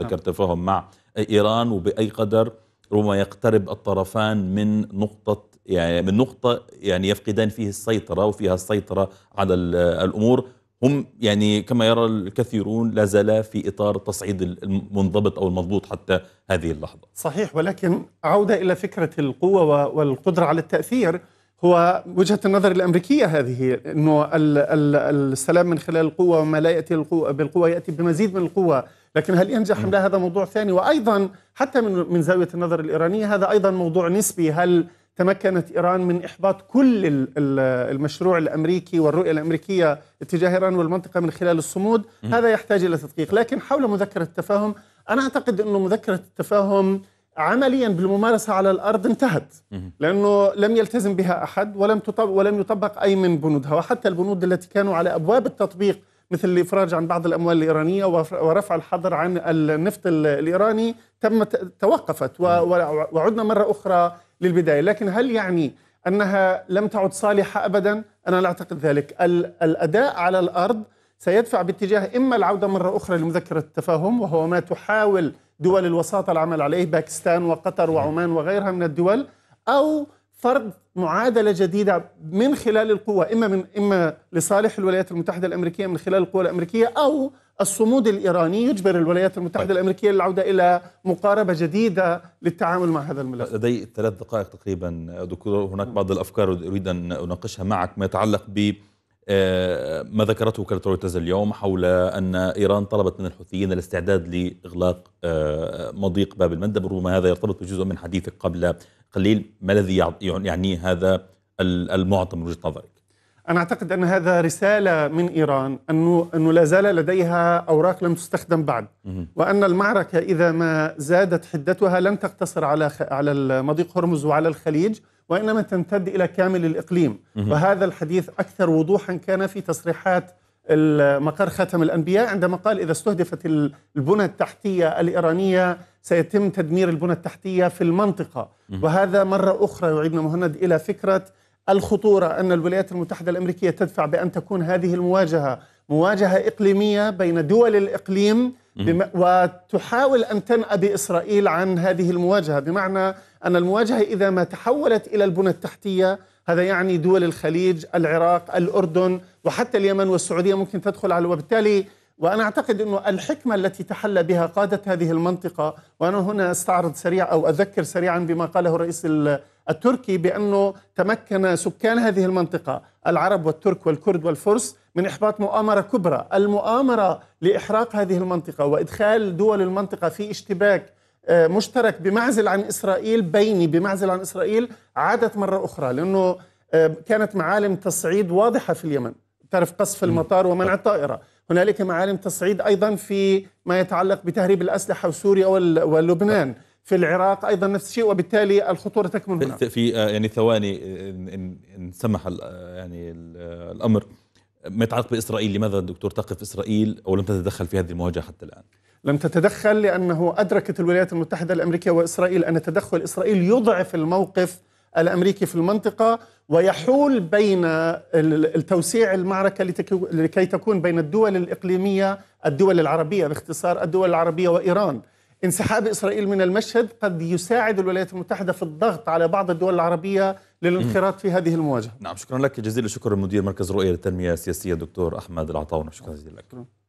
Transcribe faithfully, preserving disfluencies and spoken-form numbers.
مذكرة تفاهم مع إيران، وبأي قدر ربما يقترب الطرفان من نقطة يعني من نقطة يعني يفقدان فيه السيطرة وفيها السيطرة على الأمور. هم يعني كما يرى الكثيرون لا زال في إطار التصعيد المنضبط أو المضبوط حتى هذه اللحظة. صحيح، ولكن عودة إلى فكرة القوة والقدرة على التأثير هو وجهة النظر الأمريكية هذه، أنه السلام من خلال القوة، وما لا يأتي بالقوة يأتي بمزيد من القوة. لكن هل ينجح أم لا هذا موضوع ثاني، وأيضا حتى من من زاوية النظر الإيرانية هذا أيضا موضوع نسبي. هل تمكنت إيران من إحباط كل المشروع الأمريكي والرؤية الأمريكية اتجاه إيران والمنطقة من خلال الصمود؟ هذا يحتاج إلى تدقيق. لكن حول مذكرة التفاهم، أنا أعتقد أنه مذكرة التفاهم عمليا بالممارسة على الأرض انتهت، لأنه لم يلتزم بها أحد ولم تطبق ولم يطبق أي من بنودها، وحتى البنود التي كانوا على أبواب التطبيق مثل الإفراج عن بعض الأموال الإيرانية ورفع الحظر عن النفط الإيراني تم توقفت، وعدنا مرة أخرى للبداية. لكن هل يعني أنها لم تعد صالحة أبدا؟ أنا لا أعتقد ذلك. الأداء على الأرض سيدفع باتجاه إما العودة مرة أخرى لمذكرة التفاهم، وهو ما تحاول دول الوساطة العمل عليه، باكستان وقطر وعمان وغيرها من الدول، أو فرض معادلة جديدة من خلال القوة، إما من إما لصالح الولايات المتحدة الأمريكية من خلال القوة الأمريكية، أو الصمود الإيراني يجبر الولايات المتحدة طيب. الأمريكية للعودة إلى مقاربة جديدة للتعامل مع هذا الملف. لدي ثلاث دقائق تقريبا دكتور، هناك بعض الأفكار أريد أن أناقشها معك ما يتعلق ب ما ذكرته وكالة رويترز اليوم حول أن إيران طلبت من الحوثيين الاستعداد لإغلاق مضيق باب المندب. ربما هذا يرتبط بجزء من حديثك قبل قليل. ما الذي يعنيه هذا المعطى من وجهة نظرك؟ أنا أعتقد أن هذا رسالة من إيران أنه أنه لا زال لديها أوراق لم تستخدم بعد، وأن المعركة إذا ما زادت حدتها لن تقتصر على على مضيق هرمز وعلى الخليج، وإنما تمتد إلى كامل الإقليم. وهذا الحديث أكثر وضوحا كان في تصريحات مقر خاتم الأنبياء عندما قال إذا استهدفت البنى التحتية الإيرانية سيتم تدمير البنى التحتية في المنطقة. وهذا مرة أخرى يعيدنا مهند إلى فكرة الخطورة أن الولايات المتحدة الأمريكية تدفع بأن تكون هذه المواجهة مواجهة إقليمية بين دول الإقليم، وتحاول أن تنأى بإسرائيل عن هذه المواجهة، بمعنى أن المواجهة إذا ما تحولت إلى البنى التحتية هذا يعني دول الخليج، العراق، الأردن، وحتى اليمن والسعودية ممكن تدخل على. وبالتالي وأنا أعتقد أنه الحكمة التي تحلى بها قادة هذه المنطقة، وأنا هنا استعرض سريع أو أذكر سريعا بما قاله الرئيس التركي بأنه تمكن سكان هذه المنطقة العرب والترك والكرد والفرس من إحباط مؤامرة كبرى، المؤامرة لإحراق هذه المنطقة وإدخال دول المنطقة في اشتباك مشترك بمعزل عن إسرائيل، بيني بمعزل عن إسرائيل، عادت مرة أخرى، لأنه كانت معالم تصعيد واضحة في اليمن، تعرف قصف المطار ومنع الطائرة. هنالك معالم تصعيد أيضا في ما يتعلق بتهريب الأسلحة وسوريا ولبنان، في العراق أيضا نفس الشيء. وبالتالي الخطورة تكمن هنا. في يعني ثواني إن سمح يعني الأمر ما يتعلق بإسرائيل، لماذا دكتور تقف إسرائيل أو لم تتدخل في هذه المواجهة حتى الآن؟ لم تتدخل لأنه أدركت الولايات المتحدة الأمريكية وإسرائيل أن تدخل إسرائيل يضعف الموقف الأمريكي في المنطقة ويحول بين التوسيع المعركة لكي تكون بين الدول الإقليمية، الدول العربية باختصار، الدول العربية وإيران. انسحاب إسرائيل من المشهد قد يساعد الولايات المتحدة في الضغط على بعض الدول العربية للانخراط في هذه المواجهة. نعم، شكرا لك جزيل الشكر. المدير مركز رؤية للتنمية السياسية دكتور أحمد العطاونة، شكرا جزيلا لك.